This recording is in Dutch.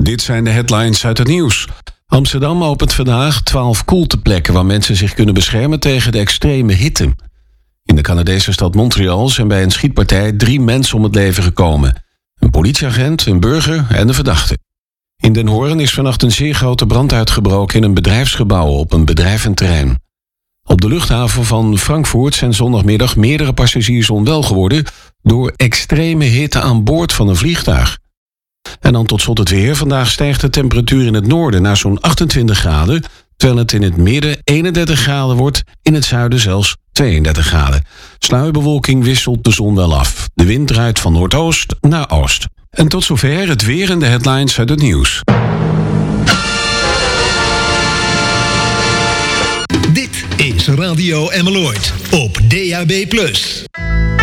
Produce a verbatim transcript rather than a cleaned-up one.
Dit zijn de headlines uit het nieuws. Amsterdam opent vandaag twaalf koelteplekken waar mensen zich kunnen beschermen tegen de extreme hitte. In de Canadese stad Montreal zijn bij een schietpartij drie mensen om het leven gekomen. Een politieagent, een burger en een verdachte. In Den Hoorn is vannacht een zeer grote brand uitgebroken in een bedrijfsgebouw op een bedrijventerrein. Op de luchthaven van Frankfurt zijn zondagmiddag meerdere passagiers onwel geworden door extreme hitte aan boord van een vliegtuig. En dan tot slot het weer. Vandaag stijgt de temperatuur in het noorden naar zo'n achtentwintig graden... terwijl het in het midden eenendertig graden wordt, in het zuiden zelfs tweeëndertig graden. Sluierbewolking wisselt de zon wel af. De wind draait van noordoost naar oost. En tot zover het weer en de headlines uit het nieuws. Dit is Radio Emmeloord op D A B plus.